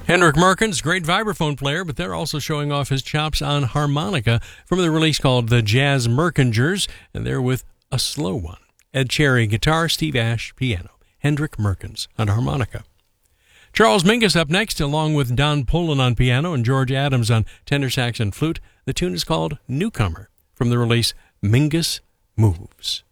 Hendrik Merkens, great vibraphone player, but they're also showing off his chops on harmonica from the release called The Jazz Merkingers, and they're with a slow one. Ed Cherry, guitar, Steve Ash, piano. Hendrik Merkens on harmonica. Charles Mingus up next, along with Don Pullen on piano and George Adams on tenor sax and flute. The tune is called Newcomer from the release Mingus Moves.